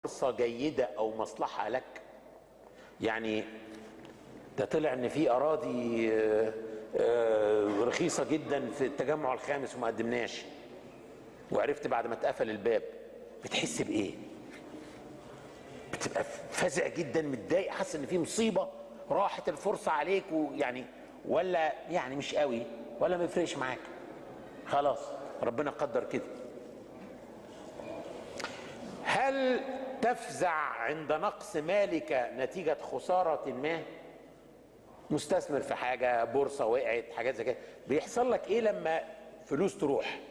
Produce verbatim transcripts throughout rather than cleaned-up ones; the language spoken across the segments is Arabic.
فرصة جيدة او مصلحة لك؟ يعني ده طلع ان في اراضي رخيصة جدا في التجمع الخامس وما قدمناش، وعرفت بعد ما اتقفل الباب. بتحس بايه؟ بتبقى فزع جدا، متضايق، حاسس ان في مصيبة راحت الفرصة عليك، ويعني ولا يعني مش قوي، ولا ما يفرقش معاك، خلاص ربنا قدر كده. هل تفزع عند نقص مالك نتيجة خسارة ما؟ مستثمر في حاجة، بورصة وقعت، حاجات زي كده، بيحصل لك ايه لما فلوس تروح؟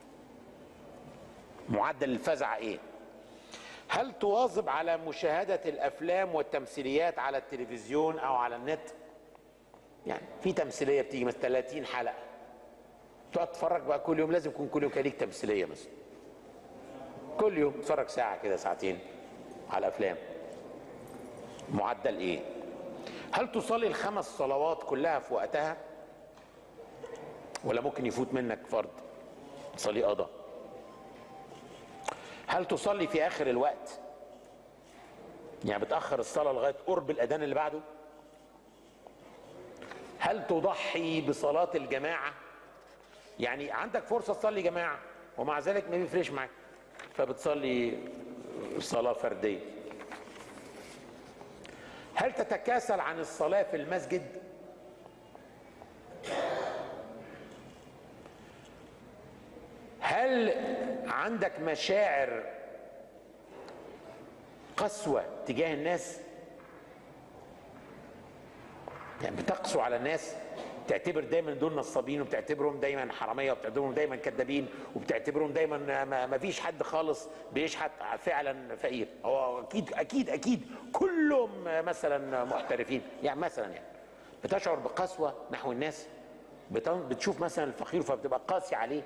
معدل الفزع ايه؟ هل تواظب على مشاهدة الافلام والتمثيليات على التلفزيون او على النت؟ يعني في تمثيلية بتيجي مثلا ثلاثين حلقة، تقعد تتفرج بقى كل يوم، لازم يكون كل يوم كليك تمثيلية مثلا، كل يوم تتفرج ساعة كده ساعتين على الافلام. معدل ايه؟ هل تصلي الخمس صلوات كلها في وقتها، ولا ممكن يفوت منك فرض تصلي قضاء؟ هل تصلي في اخر الوقت، يعني بتأخر الصلاة لغاية قرب الاذان اللي بعده؟ هل تضحي بصلاة الجماعة، يعني عندك فرصة تصلي جماعة ومع ذلك ما بيفرقش معاك فبتصلي صلاة فردية؟ هل تتكاسل عن الصلاة في المسجد؟ هل عندك مشاعر قسوة تجاه الناس، يعني بتقسو على الناس، بتعتبر دايما دول نصابين، وبتعتبرهم دايما حرامية، وبتعتبرهم دايما كذابين، وبتعتبرهم دايما ما فيش حد خالص بيشحت فعلا فقير؟ هو اكيد اكيد اكيد كلهم مثلا محترفين، يعني مثلا يعني بتشعر بقسوة نحو الناس، بتشوف مثلا الفقير فبتبقى قاسي عليه.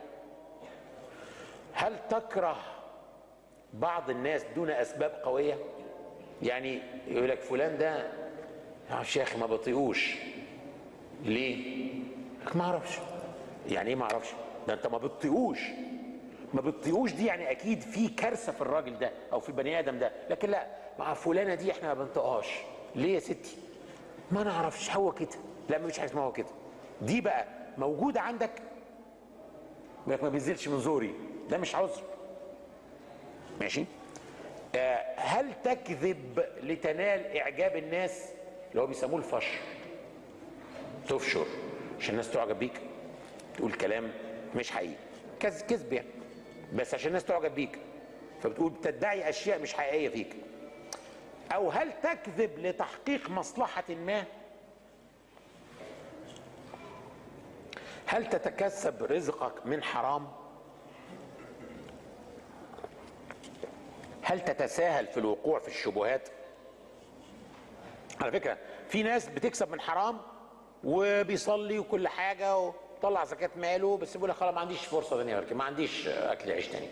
هل تكره بعض الناس دون اسباب قوية، يعني يقول لك فلان ده يا شيخ ما بطيقوش، ليه؟ ما اعرفش. يعني ايه ما اعرفش؟ ده انت ما بتطيقوش، ما بتطيقوش دي يعني اكيد في كارثه في الراجل ده او في البني ادم ده، لكن لا، مع فلانه دي احنا ما بنطقهاش. ليه يا ستي؟ ما نعرفش، هو كده. لا، مفيش حاجه اسمها هو كده. دي بقى موجوده عندك، ما بينزلش من زوري، ده مش عذر. ماشي؟ آه هل تكذب لتنال اعجاب الناس، اللي هو بيسموه الفشر؟ تفشر عشان الناس تعجب بيك، تقول كلام مش حقيقي، كذب يعني، بس عشان الناس تعجب بيك فبتقول، بتدعي اشياء مش حقيقيه فيك. او هل تكذب لتحقيق مصلحه ما؟ هل تتكسب رزقك من حرام؟ هل تتساهل في الوقوع في الشبهات؟ على فكره في ناس بتكسب من حرام وبيصلي وكل حاجه وطلع زكاه ماله، بس بيقول لك خلاص ما عنديش فرصه ثانيه غير كده، ما عنديش اكل عيش تاني.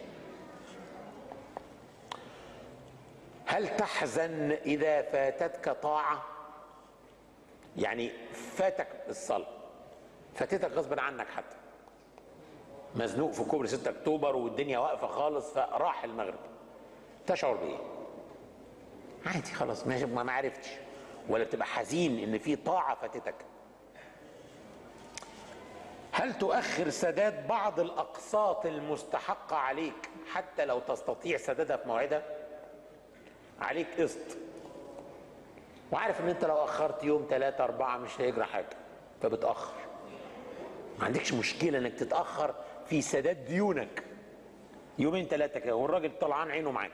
هل تحزن اذا فاتتك طاعه؟ يعني فاتك الصلاه، فاتتك غصبا عنك، حتى مزنوق في كوبري ستة اكتوبر والدنيا واقفه خالص فراح المغرب، تشعر بايه؟ عادي خلاص، ما عرفتش، ولا بتبقى حزين ان في طاعه فاتتك؟ هل تؤخر سداد بعض الاقساط المستحقه عليك حتى لو تستطيع سدادها في موعدها؟ عليك قسط وعارف ان انت لو اخرت يوم ثلاثة اربعة مش هيجرى حاجه، فبتاخر. ما عندكش مشكله انك تتاخر في سداد ديونك يومين ثلاثه كده، والراجل طلعان عينه معاك،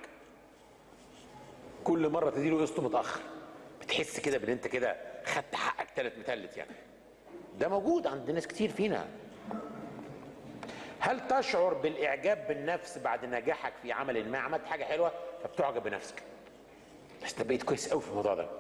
كل مره تديله قسطه متاخر، بتحس كده بان انت كده خدت حقك ثلاث متلت. يعني ده موجود عند ناس كتير فينا. هل تشعر بالاعجاب بالنفس بعد نجاحك في عمل ما؟ عملت حاجه حلوه فبتعجب بنفسك، بس انت بقيت كويس قوي في الموضوع ده.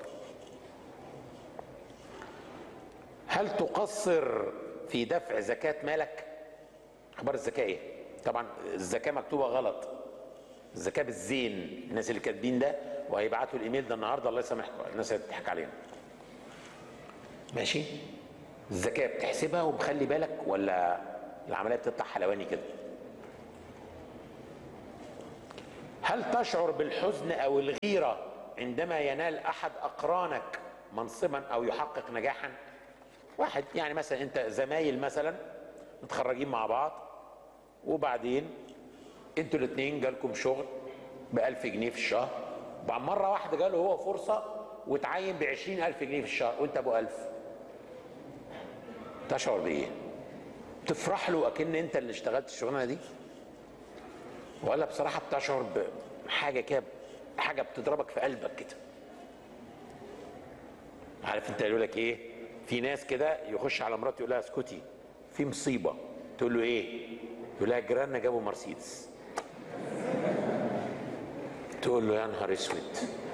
هل تقصر في دفع زكاه مالك؟ اخبار الزكاه ايه؟ طبعا الزكاه مكتوبه غلط، الزكاه بالزين، الناس اللي كاتبين ده وهيبعتوا الايميل ده النهارده الله يسامحكم، الناس اللي بتضحك علينا. ماشي؟ الزكاه بتحسبها ومخلي بالك، ولا العمليه بتطلع حلواني كده؟ هل تشعر بالحزن او الغيرة عندما ينال احد اقرانك منصبا او يحقق نجاحا؟ واحد يعني مثلا انت زمايل مثلا متخرجين مع بعض، وبعدين انتوا الاثنين جالكم شغل بألف جنيه في الشهر، بعد مرة واحدة جاله هو فرصة وتعين بعشرين ألف جنيه في الشهر وانت ابو ألف، تشعر بايه؟ تفرح له اكن انت اللي اشتغلت الشغلانة دي، ولا بصراحة بتشعر بحاجة كده، حاجة بتضربك في قلبك كده؟ عارف انت يقولوا لك ايه؟ في ناس كده يخش على مراته يقول لها اسكتي في مصيبة، تقول له ايه؟ يقول لها جيراننا جابوا مرسيدس، تقول له يا نهار اسود،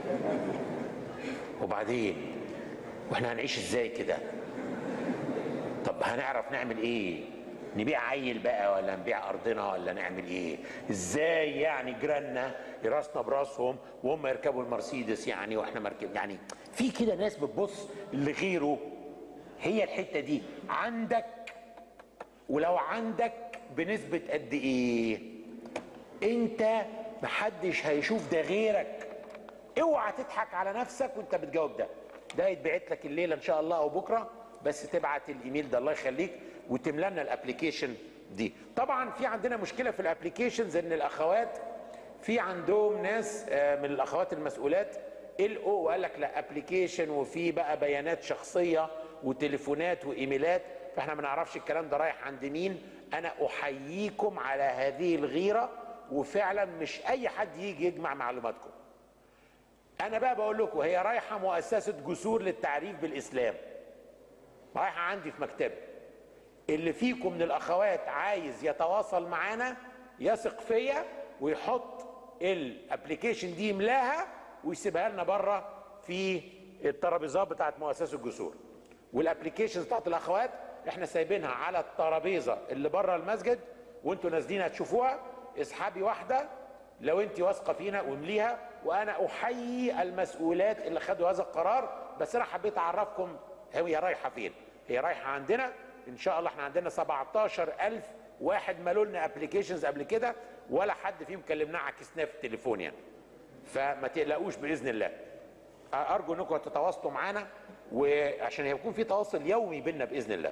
وبعدين واحنا هنعيش ازاي كده؟ طب هنعرف نعمل ايه؟ نبيع عيل بقى ولا نبيع ارضنا ولا نعمل ايه؟ ازاي يعني جيراننا راسنا براسهم وهم يركبوا المرسيدس يعني واحنا مركب؟ يعني في كده ناس بتبص لغيره. هي الحته دي عندك، ولو عندك بنسبه قد ايه؟ انت محدش هيشوف ده غيرك. اوعى تضحك على نفسك وانت بتجاوب ده. ده يتبعت لك الليله ان شاء الله او بكره، بس تبعت الايميل ده الله يخليك وتملى لنا الابلكيشن دي. طبعا في عندنا مشكله في الابلكيشنز ان الاخوات في عندهم ناس من الاخوات المسؤولات القوا وقال لك لا ابلكيشن وفي بقى بيانات شخصيه وتليفونات وايميلات، فاحنا ما نعرفش الكلام ده رايح عند مين. انا احييكم على هذه الغيره، وفعلا مش اي حد يجي يجمع معلوماتكم. انا بقى بقول لكم هي رايحه مؤسسه جسور للتعريف بالاسلام، رايحه عندي في مكتبي. اللي فيكم من الاخوات عايز يتواصل معانا يثق فيا ويحط الابلكيشن دي يملاها ويسيبها لنا بره في الترابيزات بتاعت مؤسسه الجسور. والابلكيشنز بتاعت الاخوات احنا سايبينها على الترابيزه اللي بره المسجد، وانتوا نازلين هتشوفوها. اسحبي واحده لو انت واثقه فينا وامليها. وانا احيي المسؤولات اللي خدوا هذا القرار، بس انا حبيت اعرفكم هي رايحه فين. هي رايحه عندنا ان شاء الله. احنا عندنا سبعتاشر ألف واحد مالوا لنا ابلكيشنز قبل كده، ولا حد فيهم كلمناه عكسناه في التليفون يعني. فما تقلقوش باذن الله. ارجو انكم تتواصلوا معانا، وعشان هيكون في تواصل يومي بينا باذن الله.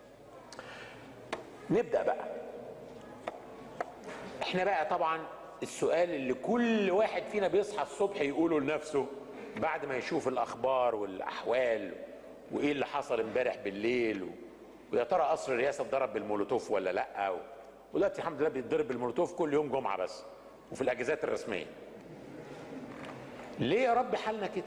نبدا بقى. احنا بقى طبعا السؤال اللي كل واحد فينا بيصحى الصبح يقوله لنفسه بعد ما يشوف الاخبار والاحوال وايه اللي حصل امبارح بالليل، ويا ترى قصر الرئاسه اتضرب بالمولوتوف ولا لا. ودلوقتي الحمد لله بيتضرب بالمولوتوف كل يوم جمعه بس، وفي الاجازات الرسميه. ليه يا رب حالنا كده؟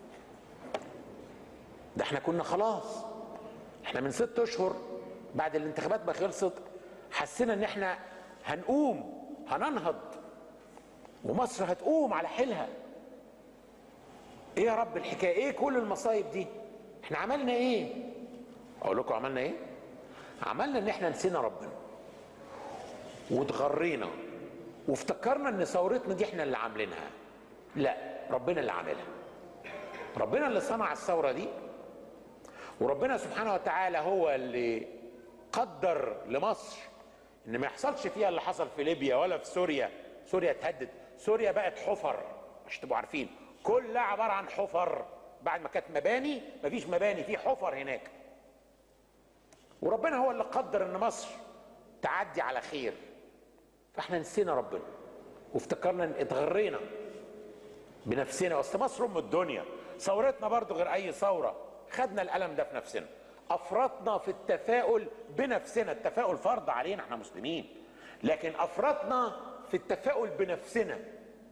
ده احنا كنا خلاص، احنا من ست اشهر بعد الانتخابات ما خلصت حسينا ان احنا هنقوم هننهض ومصر هتقوم على حيلها. ايه يا رب الحكايه؟ ايه كل المصايب دي؟ احنا عملنا ايه؟ اقول لكم عملنا ايه؟ عملنا ان احنا نسينا ربنا واتغرينا وافتكرنا ان ثورتنا دي احنا اللي عاملينها. لا، ربنا اللي عاملها. ربنا اللي صنع الثوره دي، وربنا سبحانه وتعالى هو اللي قدر لمصر ان ما يحصلش فيها اللي حصل في ليبيا ولا في سوريا. سوريا اتهدد، سوريا بقت حفر عشان تبقوا عارفين، كلها عباره عن حفر. بعد ما كانت مباني مفيش مباني، في حفر هناك. وربنا هو اللي قدر ان مصر تعدي على خير. فاحنا نسينا ربنا وافتكرنا ان اتغرينا بنفسنا. اصل مصر ام الدنيا، ثورتنا برضو غير اي ثوره. خدنا الالم ده في نفسنا، افرطنا في التفاؤل بنفسنا. التفاؤل فرض علينا احنا مسلمين، لكن افرطنا في التفاؤل بنفسنا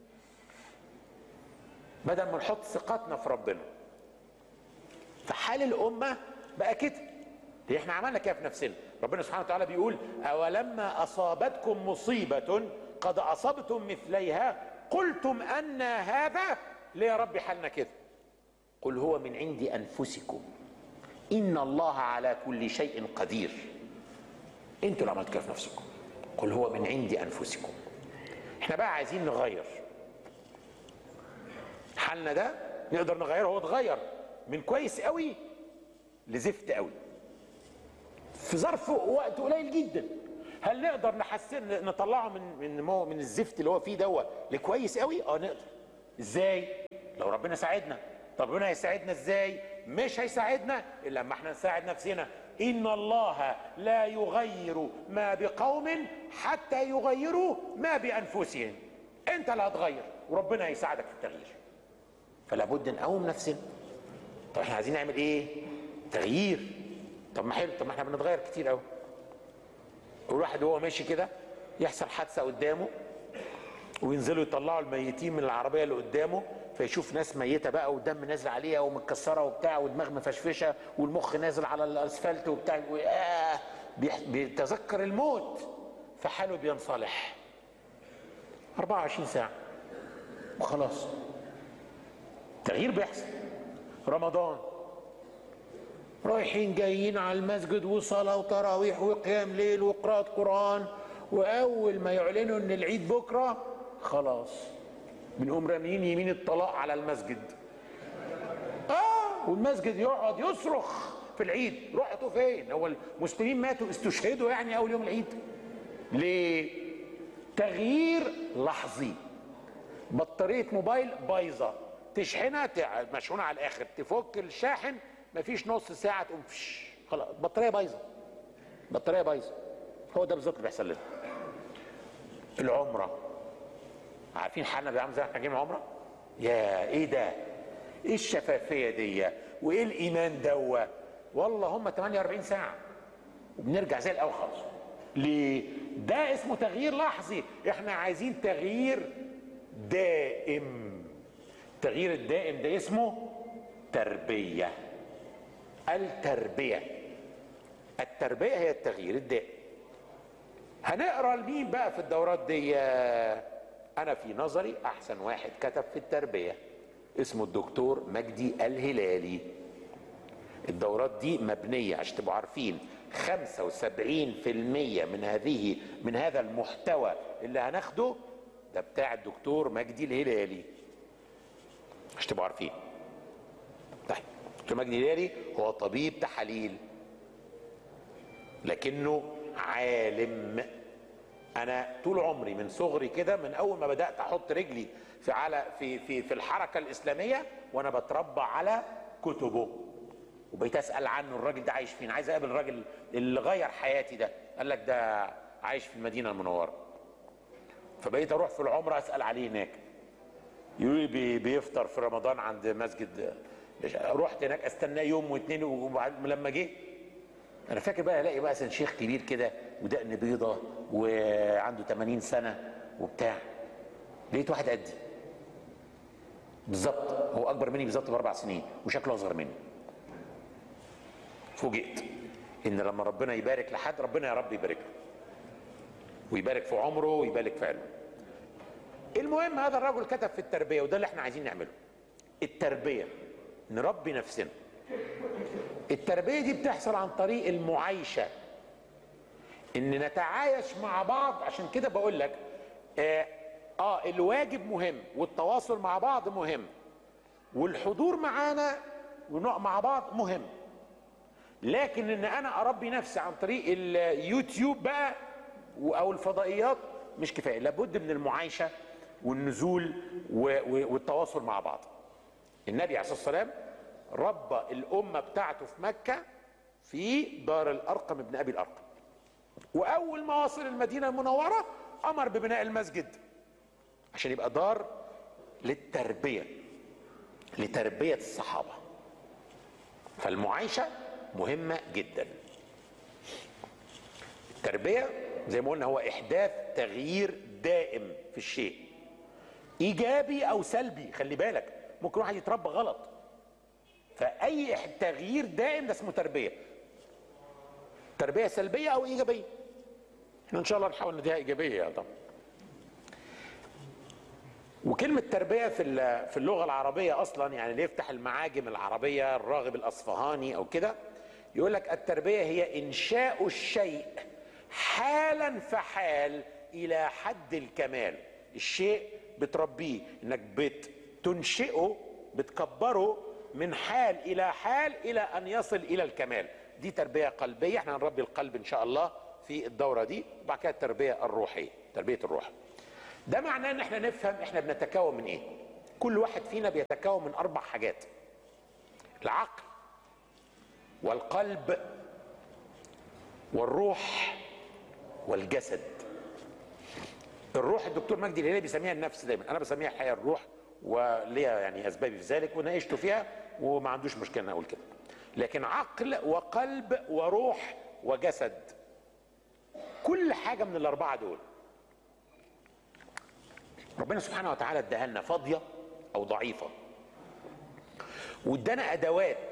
بدل ما نحط ثقتنا في ربنا. فحال الامه بقى كده. ليه احنا عملنا كده في نفسنا؟ ربنا سبحانه وتعالى بيقول اولما اصابتكم مصيبه قد اصبتم مثليها قلتم ان هذا. ليه يا رب حالنا كده؟ قل هو من عند انفسكم ان الله على كل شيء قدير. انتوا اللي عملتوا كده في نفسكم. قل هو من عند انفسكم. احنا بقى عايزين نغير حالنا ده، نقدر نغيره. هو اتغير من كويس قوي لزفت قوي في ظرف وقت قليل جدا. هل نقدر نحسن نطلعه من من مو من الزفت اللي هو فيه دوت لكويس قوي؟ اه نقدر. ازاي؟ لو ربنا ساعدنا. طب ربنا هيساعدنا ازاي؟ مش هيساعدنا الا لما احنا نساعد نفسنا. ان الله لا يغير ما بقوم حتى يغيروا ما بانفسهم. انت اللي هتغير وربنا هيساعدك في التغيير. فلا بد نقوم نفسنا. طب احنا عايزين نعمل ايه؟ تغيير. طب ما حلو، طب ما احنا بنتغير كتير قوي. الواحد وهو ماشي كده يحصل حادثه قدامه وينزلوا يطلعوا الميتين من العربيه اللي قدامه، فيشوف ناس ميته بقى ودم نازل عليها ومتكسره وبتاع ودماغ مفشفشه والمخ نازل على الاسفلت وبتاع، آه بيتذكر الموت فحاله بينصلح أربعة وعشرين ساعه وخلاص. تغيير بيحصل. رمضان رايحين جايين على المسجد وصلاه وتراويح وقيام ليل وقراءه قران، واول ما يعلنوا ان العيد بكره خلاص بنقوم راميين يمين الطلاق على المسجد. اه والمسجد يقعد يصرخ في العيد. رحتوا فين؟ هو المسلمين ماتوا استشهدوا يعني اول يوم العيد؟ ليه؟ تغيير لحظي. بطاريه موبايل بايظه تشحنها مشحونه على الاخر، تفك الشاحن مفيش نص ساعه تقوم فش خلاص البطاريه بايظه. البطاريه بايظه. هو ده بالظبط اللي بيحصل لنا. العمره عارفين حالنا بيعمل زي ما احنا جايين العمره؟ يا ايه ده؟ ايه الشفافيه دي؟ وايه الايمان دوا؟ والله هم ثمانية وأربعين ساعه وبنرجع زي الاول خالص. ليه؟ ده اسمه تغيير لحظي. احنا عايزين تغيير دائم. التغيير الدائم ده اسمه تربيه. التربيه التربيه هي التغيير الدائم. هنقرا لمين بقى في الدورات دي؟ انا في نظري احسن واحد كتب في التربيه اسمه الدكتور مجدي الهلالي. الدورات دي مبنيه عشان تبقوا عارفين خمسة وسبعين في المية من هذه من هذا المحتوى اللي هناخده ده بتاع الدكتور مجدي الهلالي عشان تبقوا عارفين. طيب الدكتور مجدي الهلالي هو طبيب تحاليل لكنه عالم. انا طول عمري من صغري كده، من اول ما بدات احط رجلي في على في في في الحركه الاسلاميه وانا بتربى على كتبه وبقيت اسال عنه. الراجل ده عايش فين؟ عايز اقابل الراجل اللي غير حياتي ده. قال لك ده عايش في المدينه المنوره. فبقيت اروح في العمره اسال عليه هناك. يقولوا لي بي بيفطر في رمضان عند مسجد. رحت هناك استناه يوم واثنين، ولما جه انا فاكر بقى الاقي بقى شيخ كبير كده ودقن بيضه وعنده ثمانين سنه وبتاع. لقيت واحد قدي بالظبط، هو اكبر مني بالظبط باربع سنين وشكله اصغر مني. فوجئت ان لما ربنا يبارك لحد ربنا يا رب يبارك له ويبارك في عمره ويبارك في علمه. المهم هذا الرجل كتب في التربيه وده اللي احنا عايزين نعمله. التربيه نربي نفسنا. التربيه دي بتحصل عن طريق المعايشه، ان نتعايش مع بعض. عشان كده بقول لك اه, آه الواجب مهم والتواصل مع بعض مهم والحضور معانا ونقع مع بعض مهم، لكن ان انا اربي نفسي عن طريق اليوتيوب بقى او الفضائيات مش كفايه. لابد من المعايشه والنزول والتواصل مع بعض. النبي عليه الصلاه والسلام ربى الامه بتاعته في مكه في دار الارقم ابن ابي الارقم، واول ما وصل المدينه المنوره امر ببناء المسجد عشان يبقى دار للتربيه لتربيه الصحابه. فالمعايشه مهمه جدا. التربيه زي ما قلنا هو احداث تغيير دائم في الشيء، ايجابي او سلبي. خلي بالك ممكن واحد يتربى غلط، فاي تغيير دائم ده اسمه تربيه. تربيه سلبيه او ايجابيه. احنا ان شاء الله نحاول نديها ايجابيه يا طبعا. وكلمه تربيه في في اللغه العربيه اصلا يعني اللي يفتح المعاجم العربيه الراغب الاصفهاني او كده يقول لك التربيه هي انشاء الشيء حالا فحال الى حد الكمال. الشيء بتربيه انك بتنشئه بتكبره من حال الى حال الى ان يصل الى الكمال. دي تربيه قلبيه. احنا هنربي القلب ان شاء الله في الدورة دي، وبعد كده التربية الروحية، تربية الروح. ده معناه ان احنا نفهم احنا بنتكون من ايه. كل واحد فينا بيتكون من اربع حاجات: العقل والقلب والروح والجسد. الروح الدكتور مجدي الهلالي بيسميها النفس دايما، انا بسميها الحقيقه الروح، وليا يعني اسبابي في ذلك وناقشته فيها وما عندوش مشكله ان اقول كده. لكن عقل وقلب وروح وجسد، كل حاجه من الاربعه دول ربنا سبحانه وتعالى اداها لنا فاضيه او ضعيفه، وادانا ادوات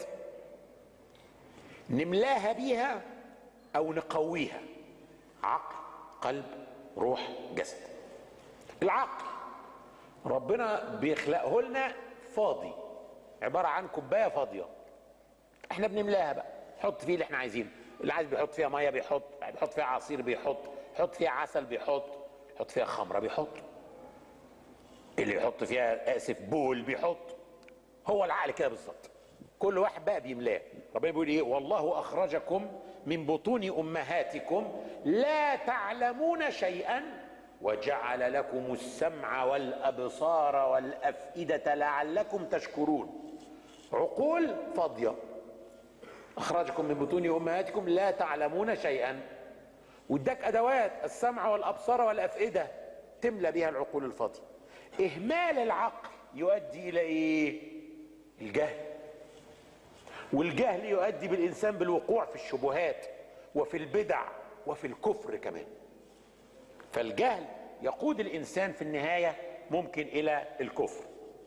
نملاها بيها او نقويها: عقل، قلب، روح، جسد. العقل ربنا بيخلقه لنا فاضي، عباره عن كوبايه فاضيه، احنا بنملاها بقى، نحط فيه اللي احنا عايزينه. اللي عايز بيحط فيها ميه بيحط، بيحط فيها عصير بيحط، يحط فيها عسل بيحط، يحط فيها خمره بيحط، اللي يحط فيها اسف بول بيحط. هو العقل كده بالظبط، كل واحد بقى بيملاه. ربنا بيقول ايه؟ والله اخرجكم من بطون امهاتكم لا تعلمون شيئا وجعل لكم السمع والابصار والافئده لعلكم تشكرون. عقول فاضيه، اخرجكم من بطون امهاتكم لا تعلمون شيئا، واداك ادوات السمع والابصار والافئده تملى بها العقول الفاضيه. اهمال العقل يؤدي الى ايه؟ الجهل، والجهل يؤدي بالانسان بالوقوع في الشبهات وفي البدع وفي الكفر كمان. فالجهل يقود الانسان في النهايه ممكن الى الكفر.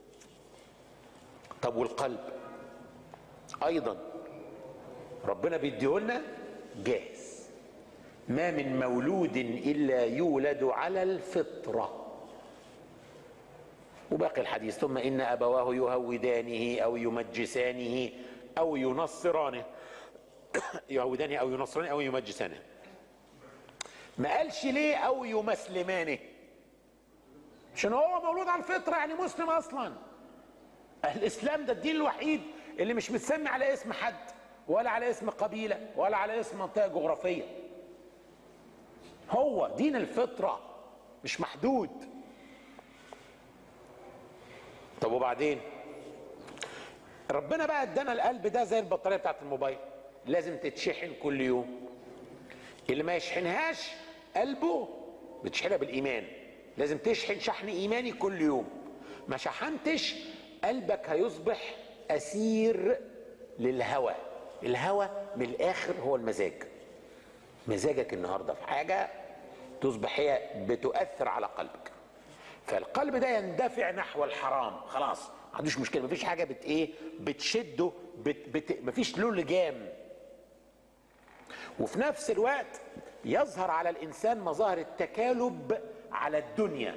طب والقلب ايضا ربنا بيديهولنا جاهز: ما من مولود الا يولد على الفطره. وباقي الحديث: ثم ان ابواه يهودانه او يمجسانه او ينصرانه. يهودانه او ينصرانه او يمجسانه. ما قالش ليه او يمسلمانه، عشان هو مولود على الفطره، يعني مسلم اصلا. الاسلام ده الدين الوحيد اللي مش متسمي على اسم حد ولا على اسم قبيله ولا على اسم منطقه جغرافيه. هو دين الفطره مش محدود. طب وبعدين ربنا بقى ادانا القلب ده زي البطاريه بتاعت الموبايل، لازم تتشحن كل يوم. اللي ما يشحنهاش قلبه بتشحنها بالايمان، لازم تشحن شحن ايماني كل يوم. ما شحنتش قلبك هيصبح اسير للهوى. الهوى من الاخر هو المزاج. مزاجك النهارده في حاجه تصبح هي بتؤثر على قلبك، فالقلب ده يندفع نحو الحرام. خلاص ما عندوش مشكله، مفيش حاجه بت ايه بتشده، بت بت مفيش له لجام. وفي نفس الوقت يظهر على الانسان مظاهر التكالب على الدنيا،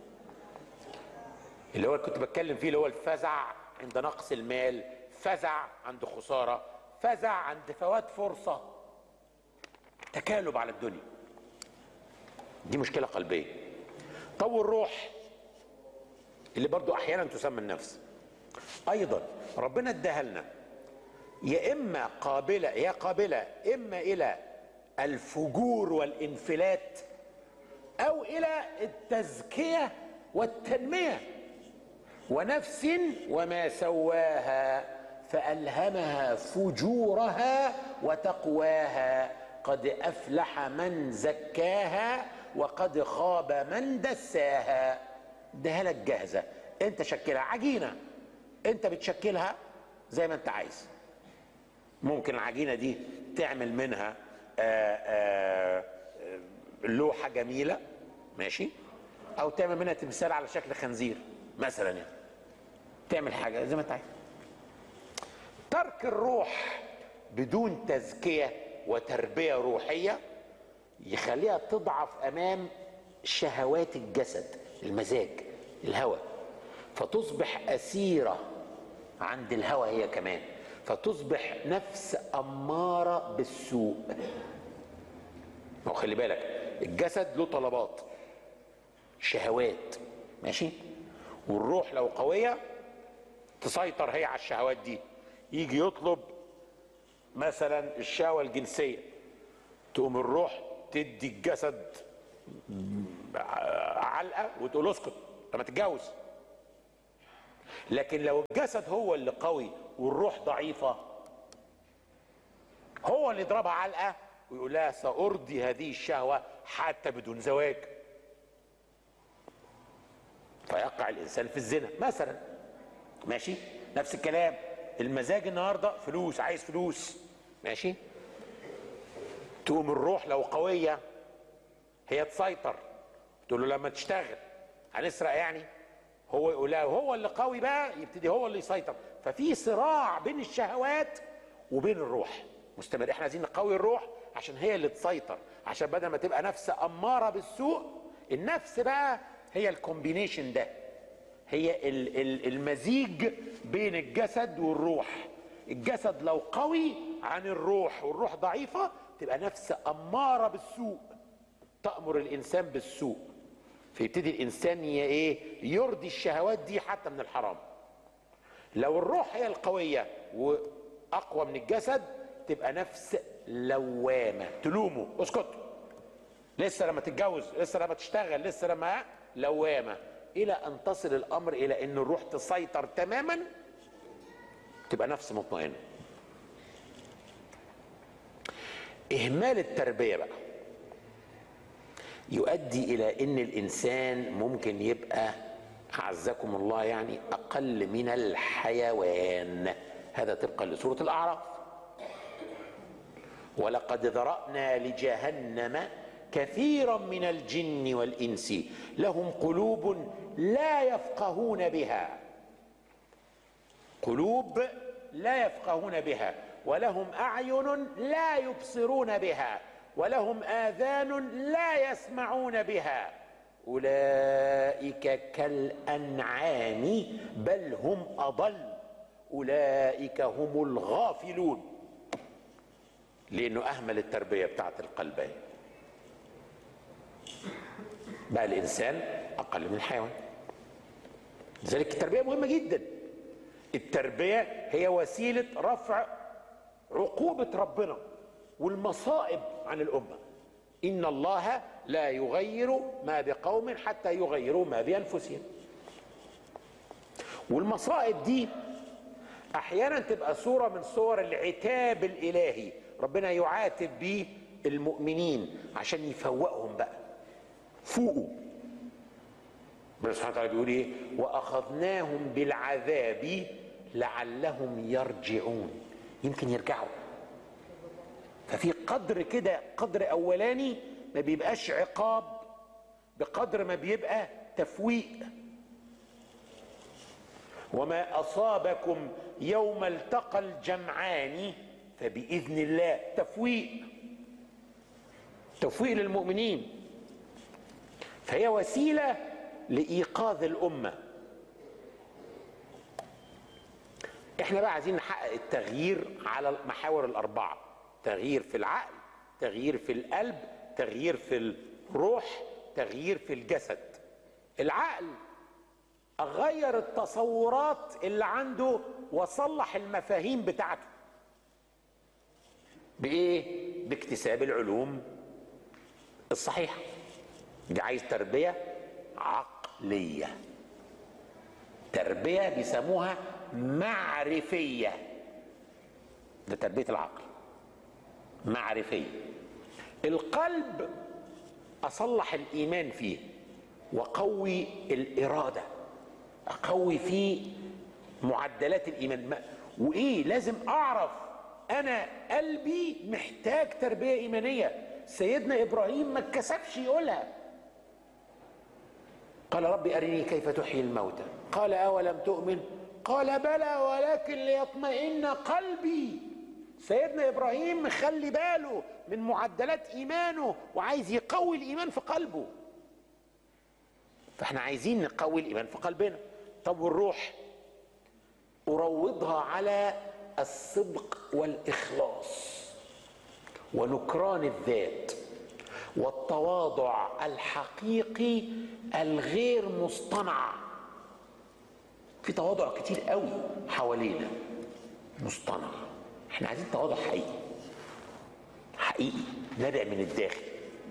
اللي هو كنت بتكلم فيه، اللي هو الفزع عند نقص المال، فزع عند خساره، فزع عند فوات فرصه، تكالب على الدنيا. دي مشكله قلبيه. طب والروح اللي برضو احيانا تسمى النفس، ايضا ربنا اداها لنا، يا اما قابله يا قابله اما الى الفجور والانفلات او الى التزكيه والتنميه. ونفس وما سواها فالهمها فجورها وتقواها قد افلح من زكاها وقد خاب من دساها. اديها لك جاهزه، انت شكلها عجينه، انت بتشكلها زي ما انت عايز. ممكن العجينه دي تعمل منها آآ آآ لوحه جميله، ماشي، او تعمل منها تمثال على شكل خنزير مثلا، يعني تعمل حاجه زي ما انت عايز. ترك الروح بدون تزكيه وتربيه روحيه يخليها تضعف امام شهوات الجسد، المزاج، الهوى، فتصبح اسيره عند الهوى هي كمان، فتصبح نفس اماره بالسوء. وخلي بالك الجسد له طلبات، شهوات، ماشي، والروح لو قويه تسيطر هي على الشهوات دي. يجي يطلب مثلا الشهوه الجنسيه، تقوم الروح تدي الجسد علقه وتقول له اسكت لما تتجوز. لكن لو الجسد هو اللي قوي والروح ضعيفه، هو اللي يضربها علقه ويقول لها سأرضي هذه الشهوه حتى بدون زواج، فيقع الانسان في الزنا مثلا. ماشي؟ نفس الكلام، المزاج النهارده فلوس، عايز فلوس، ماشي؟ تقوم الروح لو قويه هي تسيطر، تقول له لما تشتغل هنسرق يعني، هو يقول لها هو اللي قوي بقى، يبتدي هو اللي يسيطر. ففي صراع بين الشهوات وبين الروح مستمر. احنا عايزين نقوي الروح عشان هي اللي تسيطر، عشان بدل ما تبقى نفس اماره بالسوء، النفس بقى هي الكومبينيشن ده، هي المزيج بين الجسد والروح. الجسد لو قوي عن الروح والروح ضعيفه تبقى نفس اماره بالسوء، تأمر الانسان بالسوء، فيبتدي الانسان ايه يرضي الشهوات دي حتى من الحرام. لو الروح هي القويه واقوى من الجسد تبقى نفس لوامه، تلومه اسكت، لسه لما تتجوز، لسه لما تشتغل، لسه لما، لوامه، الى ان تصل الامر الى ان الروح تسيطر تماما، تبقى نفس مطمئنه. اهمال التربيه بقى يؤدي الى ان الانسان ممكن يبقى اعزكم الله يعني اقل من الحيوان. هذا طبقا لسوره الاعراف. ولقد ذرأنا لجهنم كثيرا من الجن والانس لهم قلوب لا يفقهون بها، قلوب لا يفقهون بها، ولهم اعين لا يبصرون بها، ولهم آذان لا يسمعون بها، أولئك كالأنعام بل هم أضل، أولئك هم الغافلون. لأنه أهمل التربية بتاعت القلبين، بقى الإنسان أقل من الحيوان. لذلك التربية مهمة جدا. التربية هي وسيلة رفع عقوبة ربنا والمصائب عن الأمة. إن الله لا يغير ما بقوم حتى يغيروا ما بأنفسهم. والمصائب دي أحيانا تبقى صورة من صور العتاب الإلهي، ربنا يعاتب بيه المؤمنين عشان يفوقهم بقى، فوقوا. ربنا سبحانه وتعالى بيقول إيه؟ وأخذناهم بالعذاب لعلهم يرجعون، يمكن يرجعوا. ففي قدر كده، قدر اولاني ما بيبقاش عقاب بقدر ما بيبقى تفويق. وما اصابكم يوم التقى الجمعان فباذن الله، تفويق، تفويق للمؤمنين. فهي وسيله لايقاظ الامه. احنا بقى عايزين نحقق التغيير على المحاور الاربعه: تغيير في العقل، تغيير في القلب، تغيير في الروح، تغيير في الجسد. العقل اغير التصورات اللي عنده واصلح المفاهيم بتاعته. بايه؟ باكتساب العلوم الصحيحه. دي عايز تربيه عقليه، تربيه بيسموها معرفيه. ده تربيه العقل، معرفية. القلب أصلح الإيمان فيه وقوي الإرادة، أقوي فيه معدلات الإيمان. وإيه؟ لازم أعرف أنا قلبي محتاج تربية إيمانية. سيدنا إبراهيم ما اتكسفش يقولها، قال ربي أرني كيف تحيي الموتى، قال أولم تؤمن، قال بلى ولكن ليطمئن قلبي. سيدنا ابراهيم مخلي باله من معدلات ايمانه وعايز يقوي الايمان في قلبه. فاحنا عايزين نقوي الايمان في قلبنا. طب والروح؟ اروضها على الصدق والاخلاص ونكران الذات والتواضع الحقيقي الغير مصطنع. في تواضع كتير قوي حوالينا مصطنع. احنا عايزين تواضع حقيقي، حقيقي نابع من الداخل،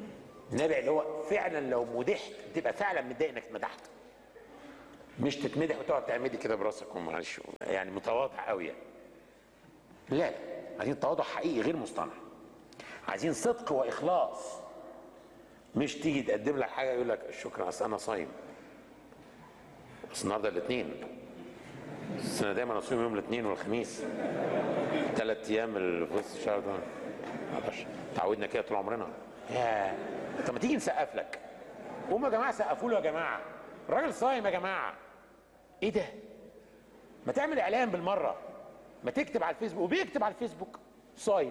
النبي اللي هو فعلا لو مدحت تبقى فعلا متضايق انك اتمدحت، مش تتمدح وتقعد تعمدي كده براسك ومعلش يعني متواضع قوي يعني. لا لا، عايزين تواضع حقيقي غير مصطنع، عايزين صدق واخلاص. مش تيجي تقدم لك حاجه يقول لك شكرا اصل انا صايم، بس النهارده الاثنين، بس انا دايما اصوم يوم الاثنين والخميس، ثلاث ايام اللي في وسط الشهر ده معلش تعودنا كده طول عمرنا. يا طب ما تيجي نسقف لك، قوموا يا جماعه سقفوا له يا جماعه، الراجل صايم يا جماعه. ايه ده؟ ما تعمل اعلان بالمره، ما تكتب على الفيسبوك، وبيكتب على الفيسبوك صايم.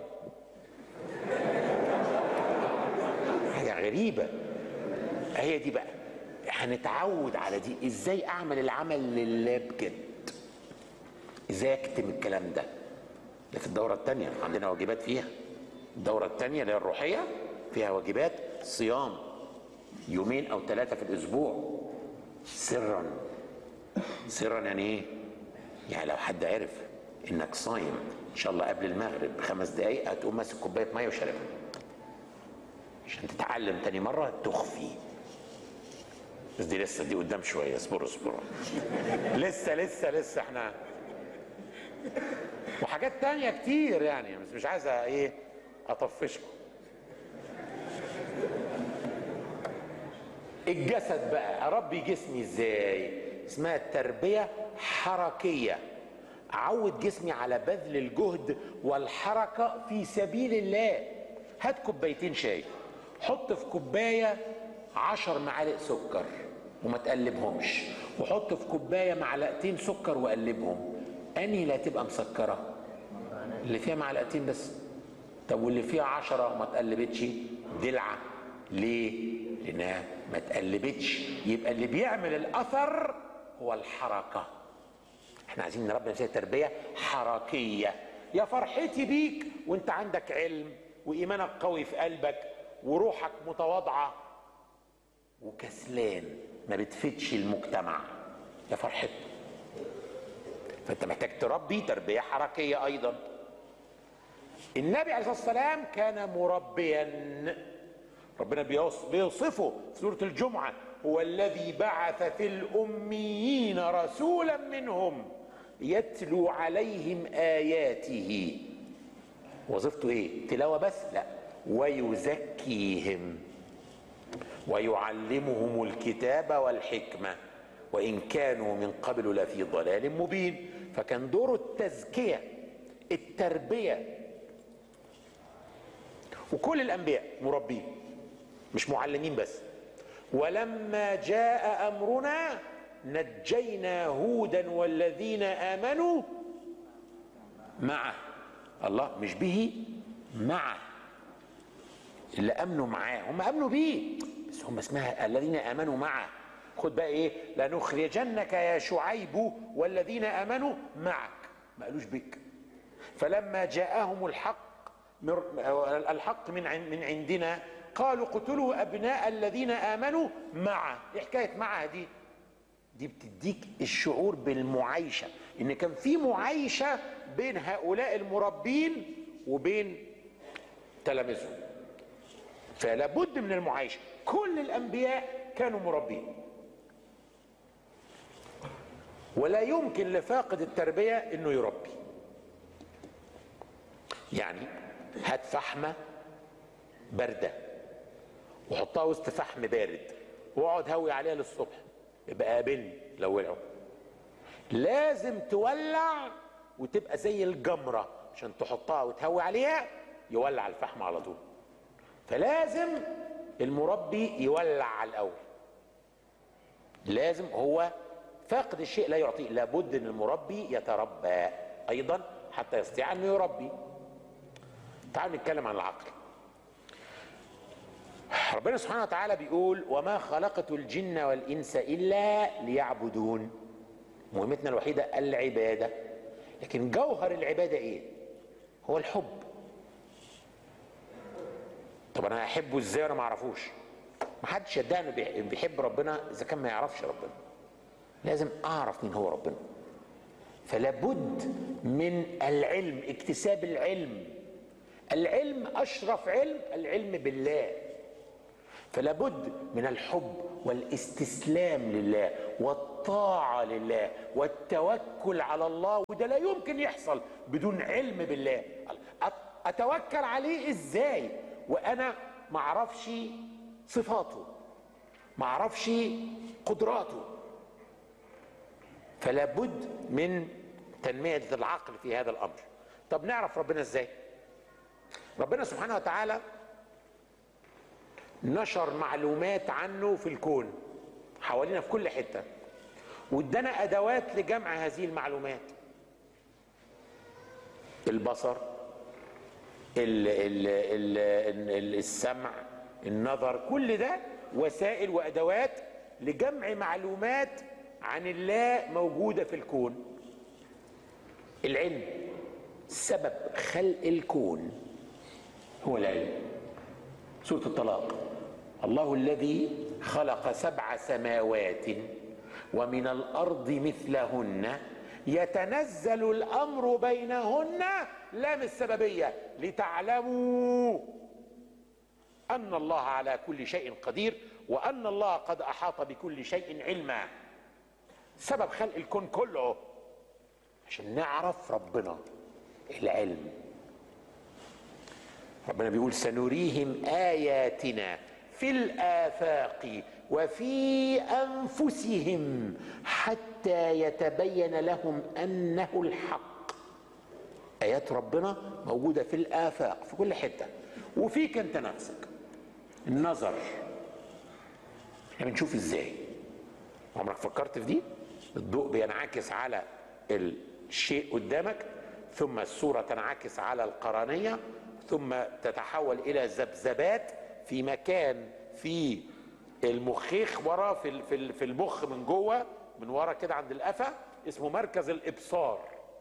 حاجه غريبه. هي دي بقى هنتعود على دي. ازاي اعمل العمل لله بجد؟ ازاي اكتم الكلام ده؟ ده في الدوره الثانيه عندنا واجبات فيها. الدوره الثانيه اللي هي الروحيه فيها واجبات صيام يومين او ثلاثه في الاسبوع سرا. سرا يعني ايه؟ يعني لو حد عرف انك صايم ان شاء الله قبل المغرب بخمس دقايق هتقوم ماسك كوبايه ميه وشاربها عشان تتعلم تاني مره تخفي. بس دي لسه، دي قدام شويه، اصبروا اصبروا لسه لسه لسه احنا وحاجات تانية كتير يعني، بس مش عايز ايه اطفشكم. الجسد بقى اربي جسمي ازاي؟ اسمها التربيه حركيه. اعود جسمي على بذل الجهد والحركه في سبيل الله. هات كوبايتين شاي، حط في كوبايه عشر معالق سكر وما تقلبهمش، وحط في كوبايه معلقتين سكر وقلبهم. انهي اللي هتبقى مسكره؟ اللي فيها معلقتين بس. طب واللي فيها عشرة وما تقلبتش؟ دلعه. ليه؟ لانها ما تقلبتش. يبقى اللي بيعمل الاثر هو الحركه. احنا عايزين نربي نفسنا تربيه حركيه. يا فرحتي بيك وانت عندك علم وايمانك قوي في قلبك وروحك متواضعه وكسلان ما بتفيدش المجتمع، يا فرحتي. فانت محتاج تربي تربيه حركيه ايضا. النبي عليه الصلاه والسلام كان مربيا. ربنا بيوصفه في سوره الجمعه: هو الذي بعث في الاميين رسولا منهم يتلو عليهم اياته. وظيفته ايه؟ تلاوه بس؟ لا، ويزكيهم ويعلمهم الكتاب والحكمه وان كانوا من قبل لفي ضلال مبين. فكان دوره التزكيه، التربيه. وكل الانبياء مربين مش معلمين بس. ولما جاء امرنا نجينا هودا والذين امنوا معه. الله، مش به، معه. اللي امنوا معاه هم امنوا بيه، بس هم اسمها الذين امنوا معه. خد بقى ايه؟ لنخرجنك يا شعيب والذين امنوا معك، ما قالوش بك. فلما جاءهم الحق الحق من من عندنا قالوا اقتلوا ابناء الذين امنوا معه. ايه حكايه معه دي؟ دي بتديك الشعور بالمعايشه، ان كان في معايشه بين هؤلاء المربين وبين تلاميذهم. فلا بد من المعايشه. كل الانبياء كانوا مربين، ولا يمكن لفاقد التربيه انه يربي. يعني هات فحمه بارده وحطها وسط فحم بارد واقعد هوي عليها للصبح، يبقى قابلني لو ولعوا. لازم تولع وتبقى زي الجمره عشان تحطها وتهوي عليها يولع الفحم على طول. فلازم المربي يولع على الاول. لازم هو فاقد الشيء لا يعطيه. لابد ان المربي يتربى ايضا حتى يستطيع انه يربي. تعالوا نتكلم عن العقل. ربنا سبحانه وتعالى بيقول: وما خلقت الجن والانس الا ليعبدون. مهمتنا الوحيده العباده. لكن جوهر العباده ايه؟ هو الحب. طب انا احبه ازاي وانا ما اعرفوش؟ ما حدش يدعي انه بيحب ربنا اذا كان ما يعرفش ربنا. لازم اعرف مين هو ربنا. فلا بد من العلم، اكتساب العلم. العلم اشرف علم، العلم بالله. فلا بد من الحب والاستسلام لله والطاعة لله والتوكل على الله، وده لا يمكن يحصل بدون علم بالله. أتوكل عليه إزاي وأنا معرفش صفاته، معرفش قدراته؟ فلا بد من تنمية العقل في هذا الأمر. طب نعرف ربنا إزاي؟ ربنا سبحانه وتعالى نشر معلومات عنه في الكون حوالينا في كل حتة، وادانا أدوات لجمع هذه المعلومات: البصر، ال ال ال السمع، النظر، كل ده وسائل وأدوات لجمع معلومات عن الله موجودة في الكون. العلم، سبب خلق الكون هو العلم. سورة الطلاق: الله الذي خلق سبع سماوات ومن الأرض مثلهن يتنزل الأمر بينهن، لام السببية، لتعلموا أن الله على كل شيء قدير وأن الله قد أحاط بكل شيء علما. سبب خلق الكون كله عشان نعرف ربنا، العلم. ربنا بيقول: سنريهم آياتنا في الآفاق وفي أنفسهم حتى يتبين لهم أنه الحق. آيات ربنا موجودة في الآفاق، في كل حتة، وفيك أنت نفسك. النظر، احنا بنشوف ازاي؟ عمرك فكرت في دي؟ الضوء بينعكس على الشيء قدامك، ثم الصورة تنعكس على القرنية، ثم تتحول إلى ذبذبات في مكان في المخيخ ورا، في في المخ من جوه، من ورا كده عند القفا، اسمه مركز الإبصار.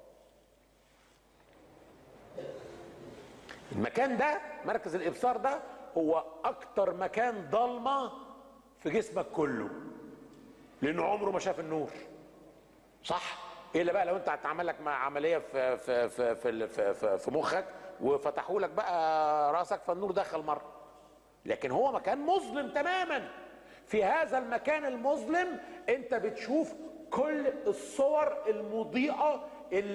المكان ده، مركز الإبصار ده، هو أكتر مكان ضلمة في جسمك كله، لأنه عمره ما شاف النور. صح؟ إلا بقى لو أنت هتعمل لك عملية في في في في في, في مخك وفتحوا لك بقى راسك فالنور دخل مرة، لكن هو مكان مظلم تماما. في هذا المكان المظلم أنت بتشوف كل الصور المضيئة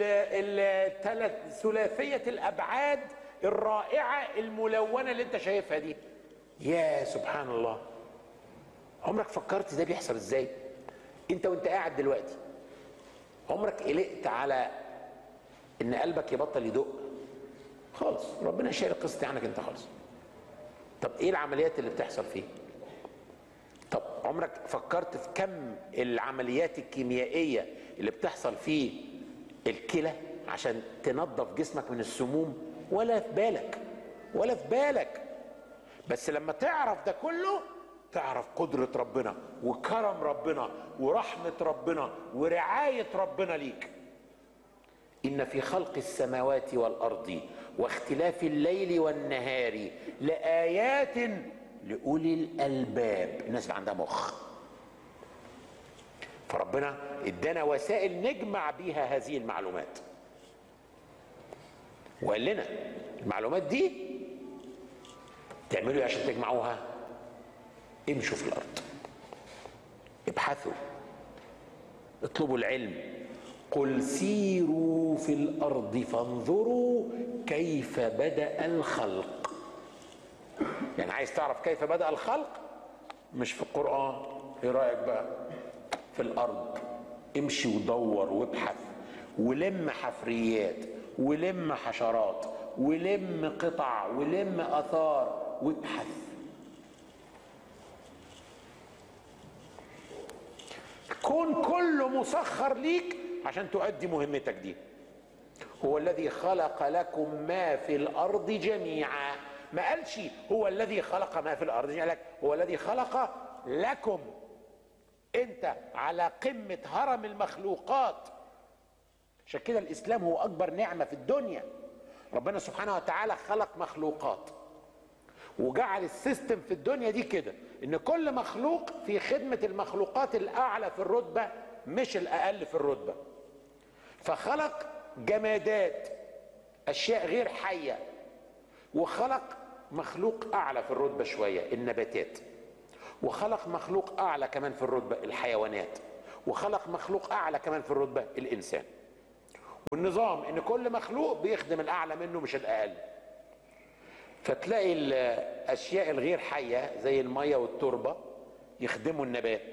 الثلاثية الأبعاد الرائعة الملونة اللي أنت شايفها دي. يا سبحان الله، عمرك فكرت ده بيحصل ازاي؟ انت وانت قاعد دلوقتي عمرك قلقت على ان قلبك يبطل يدق خالص؟ ربنا شايل القصه عنك انت خالص. طب ايه العمليات اللي بتحصل فيه؟ طب عمرك فكرت في كم العمليات الكيميائيه اللي بتحصل في الكلى عشان تنظف جسمك من السموم؟ ولا في بالك، ولا في بالك. بس لما تعرف ده كله تعرف قدرة ربنا وكرم ربنا ورحمة ربنا ورعاية ربنا ليك. إن في خلق السماوات والأرض واختلاف الليل والنهار لآيات لأولي الألباب، الناس اللي عندها مخ. فربنا ادانا وسائل نجمع بيها هذه المعلومات، وقال لنا المعلومات دي تعملوا ايه عشان تجمعوها؟ امشوا في الارض، ابحثوا، اطلبوا العلم. قل سيروا في الارض فانظروا كيف بدأ الخلق. يعني عايز تعرف كيف بدأ الخلق؟ مش في القرآن، ايه رأيك بقى؟ في الارض امشي ودور وابحث ولم حفريات ولم حشرات ولم قطع ولم اثار وابحث. الكون كله مسخر ليك عشان تؤدي مهمتك دي. هو الذي خلق لكم ما في الارض جميعا، ما قالش هو الذي خلق ما في الارض جميعا، هو الذي خلق لكم. انت على قمة هرم المخلوقات. عشان كده الاسلام هو اكبر نعمة في الدنيا. ربنا سبحانه وتعالى خلق مخلوقات وجعل السيستم في الدنيا دي كده ان كل مخلوق في خدمة المخلوقات الاعلى في الرتبة مش الاقل في الرتبة. فخلق جمادات، اشياء غير حية، وخلق مخلوق اعلى في الرتبة شوية، النباتات. وخلق مخلوق اعلى كمان في الرتبه، الحيوانات، وخلق مخلوق اعلى كمان في الرتبه، الانسان. والنظام ان كل مخلوق بيخدم الاعلى منه مش الاقل. فتلاقي الاشياء الغير حيه زي الميه والتربه يخدموا النبات.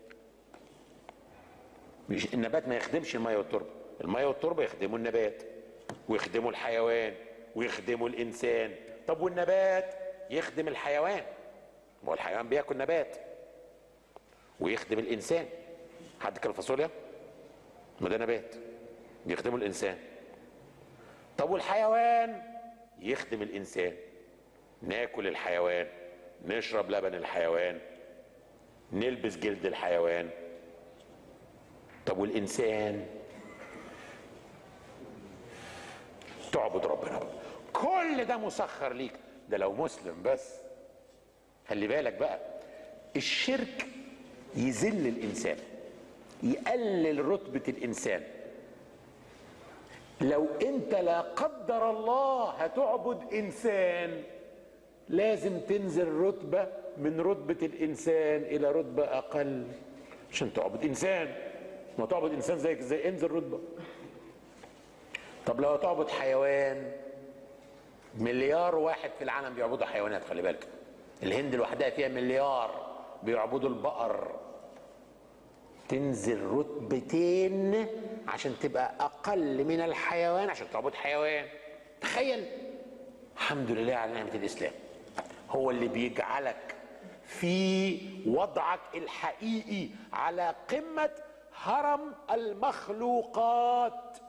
مش النبات ما يخدمش الميه والتربه، الميه والتربه يخدموا النبات ويخدموا الحيوان ويخدموا الانسان. طب والنبات يخدم الحيوان، ما هو الحيوان بياكل نبات، ويخدم الانسان. حد كل فاصوليا؟ ما ده نبات بيخدموا الانسان. طب والحيوان يخدم الانسان، ناكل الحيوان، نشرب لبن الحيوان، نلبس جلد الحيوان. طب والانسان تعبد ربنا. كل ده مسخر ليك، ده لو مسلم بس. خلي بالك بقى، الشرك يذل الانسان، يقلل رتبة الانسان. لو انت لا قدر الله هتعبد انسان لازم تنزل رتبة من رتبة الانسان الى رتبة اقل عشان تعبد انسان. ما تعبد انسان زيك زي انزل رتبة. طب لو تعبد حيوان، مليار واحد في العالم بيعبدوا حيوانات. خلي بالك، الهند لوحدها فيها مليار بيعبدوا البقر. تنزل رتبتين عشان تبقى اقل من الحيوان عشان تعبد حيوان. تخيل. الحمد لله على نعمة الاسلام، هو اللي بيجعلك في وضعك الحقيقي على قمة هرم المخلوقات.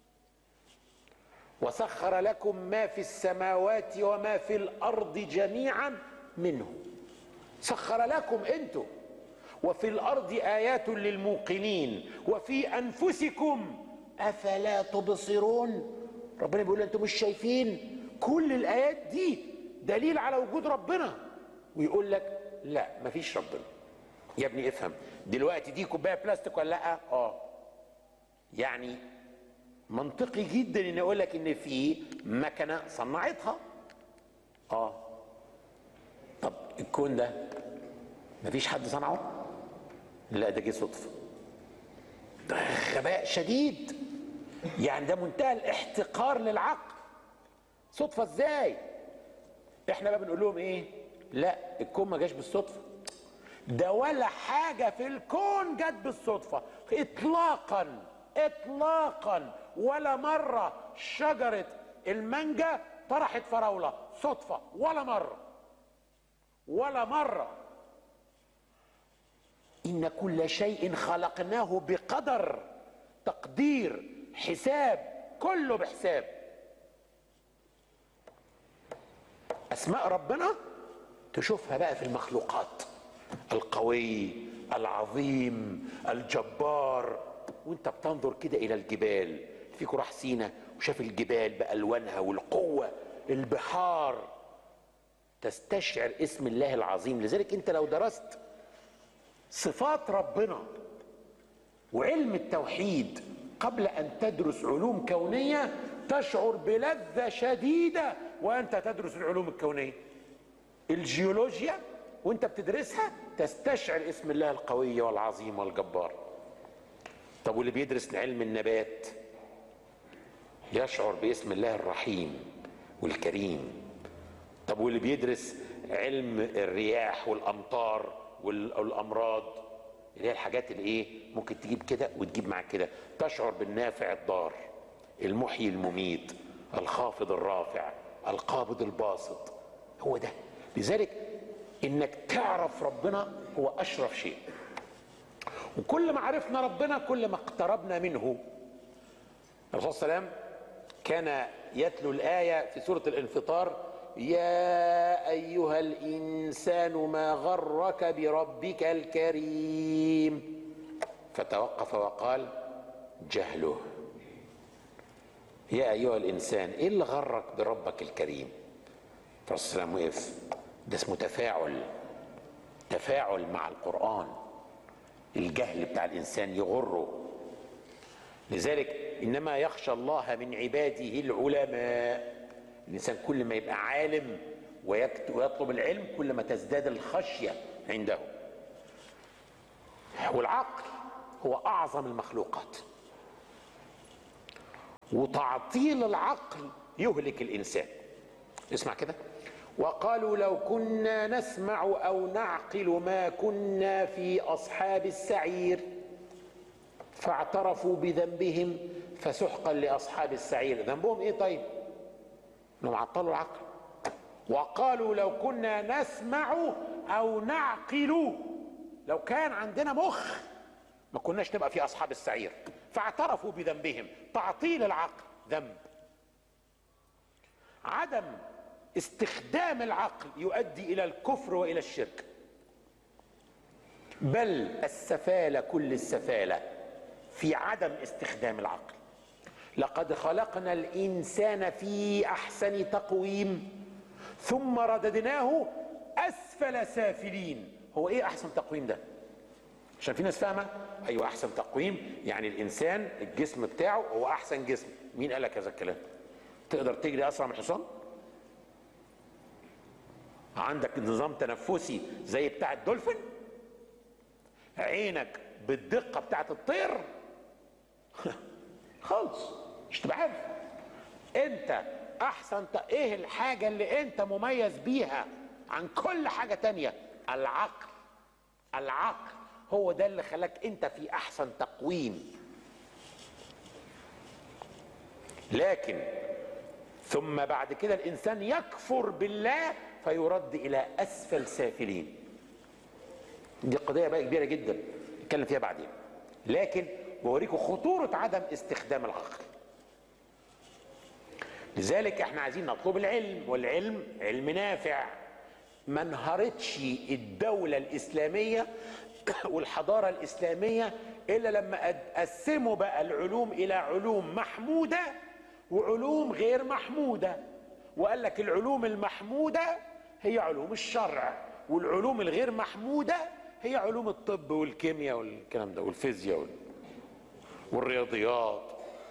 وسخر لكم ما في السماوات وما في الارض جميعا منه. سخر لكم انتم. وفي الارض ايات للموقنين وفي انفسكم افلا تبصرون. ربنا بيقول انتم مش شايفين كل الايات دي دليل على وجود ربنا؟ ويقول لك لا مفيش ربنا. يا ابني افهم دلوقتي، دي كوبايه بلاستيك ولا لا؟ اه. يعني منطقي جدا ان اقول لك ان في مكنه صنعتها. اه. طب الكون ده مفيش حد صنعه؟ لا، ده جه صدفه. ده غباء شديد، يعني ده منتهى الاحتقار للعقل. صدفه ازاي؟ احنا بقى بنقول لهم ايه؟ لا، الكون ما جاش بالصدفه. ده ولا حاجه في الكون جت بالصدفه اطلاقا اطلاقا. ولا مره شجره المانجا طرحت فراوله صدفه، ولا مره ولا مره. إن كل شيء خلقناه بقدر، تقدير، حساب، كله بحساب. أسماء ربنا تشوفها بقى في المخلوقات، القوي العظيم الجبار. وانت بتنظر كده إلى الجبال، فيكم راح سينا وشاف الجبال بألوانها والقوة، البحار، تستشعر اسم الله العظيم. لذلك انت لو درست صفات ربنا وعلم التوحيد قبل ان تدرس علوم كونية تشعر بلذة شديدة وانت تدرس العلوم الكونية. الجيولوجيا وانت بتدرسها تستشعر اسم الله القوي والعظيم والجبار. طب واللي بيدرس علم النبات يشعر باسم الله الرحيم والكريم. طب واللي بيدرس علم الرياح والامطار والامراض، اللي هي الحاجات اللي ايه ممكن تجيب كده وتجيب معاك كده، تشعر بالنافع الضار، المحيي المميت، الخافض الرافع، القابض الباسط. هو ده. لذلك انك تعرف ربنا هو اشرف شيء. وكل ما عرفنا ربنا كل ما اقتربنا منه. الرسول صلى الله عليه وسلم كان يتلو الآية في سورة الانفطار: يا أيها الإنسان ما غرك بربك الكريم. فتوقف وقال: جهله. يا أيها الإنسان، إيه اللي غرك بربك الكريم؟ الرسول صلى الله عليه وسلم وقف. ده اسمه تفاعل، تفاعل مع القرآن. الجهل بتاع الإنسان يغره. لذلك إنما يخشى الله من عباده العلماء. الإنسان كل ما يبقى عالم ويطلب العلم كل ما تزداد الخشية عنده. والعقل هو أعظم المخلوقات، وتعطيل العقل يهلك الإنسان. اسمع كده: وقالوا لو كنا نسمع أو نعقل ما كنا في أصحاب السعير فاعترفوا بذنبهم فسحقا لأصحاب السعير. ذنبهم إيه طيب؟ إنهم عطلوا العقل. وقالوا لو كنا نسمع أو نعقل، لو كان عندنا مخ ما كناش نبقى في أصحاب السعير. فاعترفوا بذنبهم، تعطيل العقل ذنب. عدم استخدام العقل يؤدي إلى الكفر وإلى الشرك، بل السفالة كل السفالة في عدم استخدام العقل. لقد خلقنا الإنسان في أحسن تقويم ثم رددناه أسفل سافلين. هو إيه أحسن تقويم ده؟ عشان في ناس فاهمة أيوة أحسن تقويم يعني الإنسان الجسم بتاعه هو أحسن جسم. مين قال لك هذا الكلام؟ تقدر تجري أسرع من الحصان؟ عندك نظام تنفسي زي بتاع الدولفين؟ عينك بالدقة بتاعت الطير؟ خالص مش تبقى عارف. انت احسن ت... ايه الحاجة اللي انت مميز بيها عن كل حاجة تانية؟ العقل. العقل هو ده اللي خلاك انت في احسن تقويم. لكن ثم بعد كده الانسان يكفر بالله فيرد الى اسفل سافلين. دي قضية بقى كبيرة جدا نتكلم فيها بعدين، لكن بوريكم خطورة عدم استخدام العقل. لذلك احنا عايزين نطلب العلم، والعلم علم نافع. ما انهارتش الدولة الإسلامية والحضارة الإسلامية إلا لما قسموا بقى العلوم إلى علوم محمودة وعلوم غير محمودة. وقال لك العلوم المحمودة هي علوم الشرع، والعلوم الغير محمودة هي علوم الطب والكيمياء والكلام ده والفيزياء والرياضيات.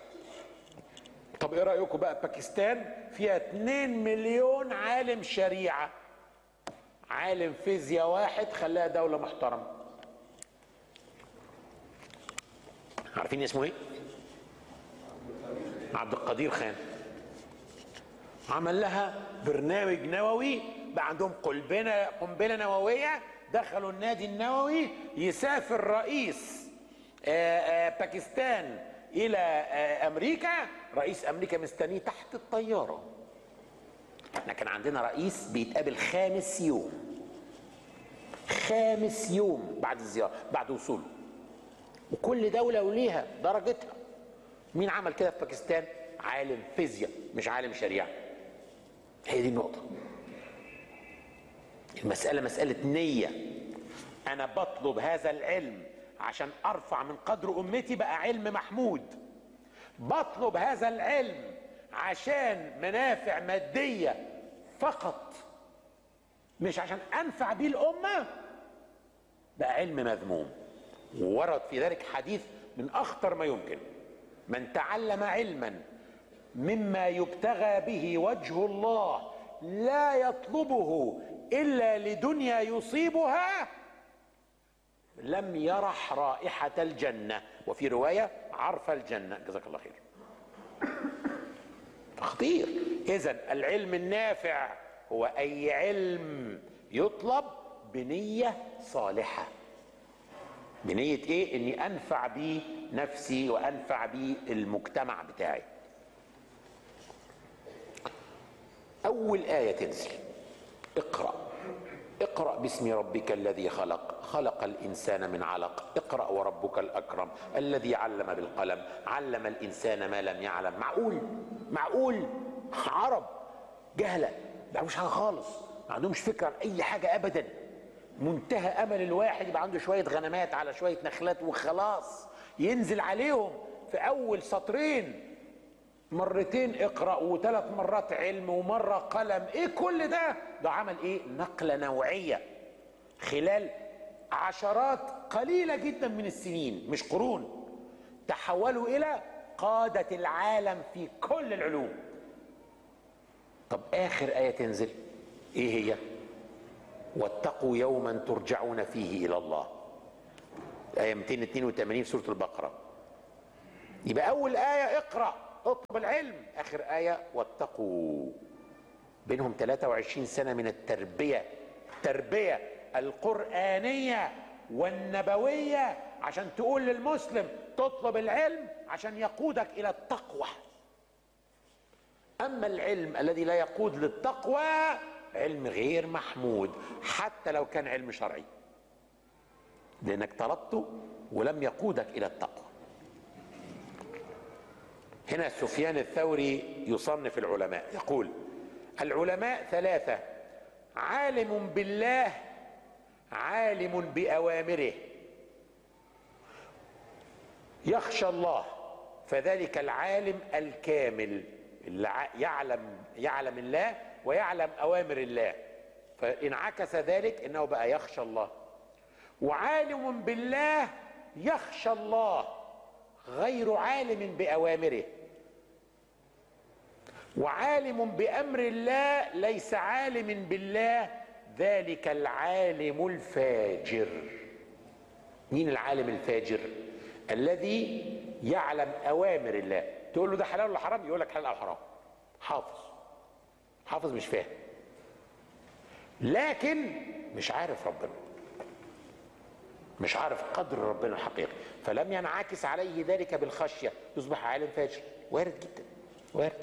طب ايه رأيكم بقى باكستان فيها اتنين مليون عالم شريعة، عالم فيزياء واحد خلاها دولة محترمة. عارفين اسمه ايه؟ عبد القدير خان. عمل لها برنامج نووي، بقى عندهم قنبلة قنبلة نووية. دخلوا النادي النووي، يسافر رئيس آآ آآ باكستان الى امريكا، رئيس امريكا مستنيه تحت الطياره. احنا كان عندنا رئيس بيتقابل خامس يوم، خامس يوم بعد الزياره بعد وصوله، وكل دوله وليها درجتها. مين عمل كده في باكستان؟ عالم فيزياء مش عالم شريعه. هي دي النقطه. المساله مساله نيه. انا بطلب هذا العلم عشان ارفع من قدر امتي، بقى علم محمود. بطلب هذا العلم عشان منافع مادية فقط، مش عشان انفع بيه الامة، بقى علم مذموم. وورد في ذلك حديث من اخطر ما يمكن: من تعلم علما مما يبتغى به وجه الله لا يطلبه الا لدنيا يصيبها لم يرح رائحة الجنة، وفي رواية عرف الجنة. جزاك الله خير. خطير. إذن العلم النافع هو أي علم يطلب بنية صالحة. بنية إيه؟ إني أنفع بيه نفسي وأنفع بيه المجتمع بتاعي. أول آية تنزل: اقرأ اقرأ باسم ربك الذي خلق خلق الإنسان من علق اقرأ وربك الأكرم الذي علم بالقلم علم الإنسان ما لم يعلم. معقول معقول عرب جهلة ما يعرفوش حاجة خالص، ما عندهمش فكرة عن أي حاجة أبدا. منتهى أمل الواحد يبقى عنده شوية غنمات على شوية نخلات وخلاص، ينزل عليهم في أول سطرين مرتين اقرأ وثلاث مرات علم ومرة قلم. ايه كل ده؟ ده عمل ايه؟ نقلة نوعية خلال عشرات قليلة جدا من السنين مش قرون، تحولوا الى قادة العالم في كل العلوم. طب اخر آية تنزل ايه هي؟ واتقوا يوما ترجعون فيه إلى الله، آية مئتين واثنين وثمانين في سورة البقرة. يبقى أول آية اقرأ اطلب العلم، آخر آية واتقوا. بينهم ثلاثة وعشرين سنة من التربية، التربية القرآنية والنبوية، عشان تقول للمسلم تطلب العلم عشان يقودك إلى التقوى. أما العلم الذي لا يقود للتقوى علم غير محمود، حتى لو كان علم شرعي، لأنك طلبته ولم يقودك إلى التقوى. هنا سفيان الثوري يصنف العلماء، يقول: العلماء ثلاثة: عالم بالله، عالم بأوامره، يخشى الله، فذلك العالم الكامل اللي يعلم يعلم الله ويعلم أوامر الله، فانعكس ذلك انه بقى يخشى الله. وعالم بالله يخشى الله غير عالم بأوامره، وعالم بأمر الله ليس عالم بالله، ذلك العالم الفاجر. مين العالم الفاجر؟ الذي يعلم أوامر الله، تقول له ده حلال ولا حرام يقول لك حلال أو حرام، حافظ حافظ مش فاهم، لكن مش عارف ربنا، مش عارف قدر ربنا الحقيقي، فلم ينعكس عليه ذلك بالخشية، يصبح عالم فاجر. وارد جدا، وارد.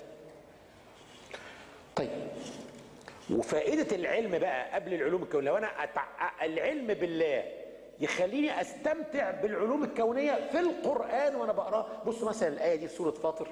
طيب، وفائدة العلم بقى قبل العلوم الكونية، لو أنا أتع... العلم بالله يخليني أستمتع بالعلوم الكونية في القرآن وأنا بقراه. بصوا مثلا الآية دي في سورة فاطر: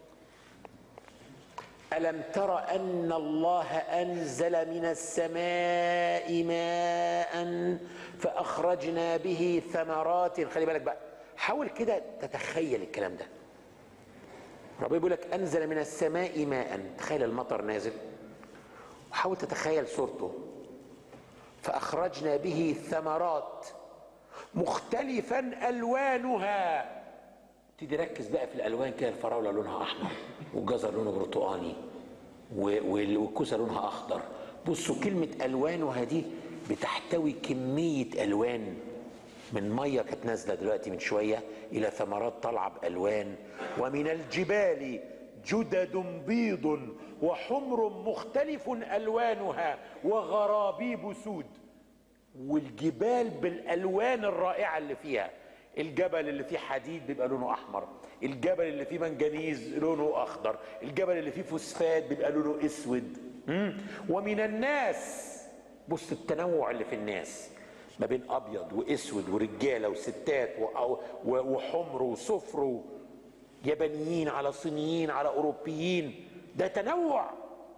ألم تر أن الله أنزل من السماء ماء فأخرجنا به ثمرات. خلي بالك بقى، حاول كده تتخيل الكلام ده. ربنا بيقول لك أنزل من السماء ماء، تخيل المطر نازل، وحاول تتخيل صورته. فأخرجنا به ثمرات مختلفا ألوانها. تيجي ركز بقى في الألوان كده، الفراولة لونها أحمر، والجزر لونه برتقاني، والكوسة لونها أخضر. بصوا كلمة ألوانها دي بتحتوي كمية ألوان، من مية كانت نازلة دلوقتي من شوية إلى ثمرات طالعة بألوان. ومن الجبال جدد بيض وحمر مختلف ألوانها وغرابيب سود. والجبال بالألوان الرائعة اللي فيها، الجبل اللي فيه حديد بيبقى لونه أحمر، الجبل اللي فيه منجنيز لونه أخضر، الجبل اللي فيه فوسفات بيبقى لونه أسود. ومن الناس، بص التنوع اللي في الناس ما بين أبيض وأسود ورجالة وستات وحمر وصفر، يابانيين على صينيين على أوروبيين، ده تنوع.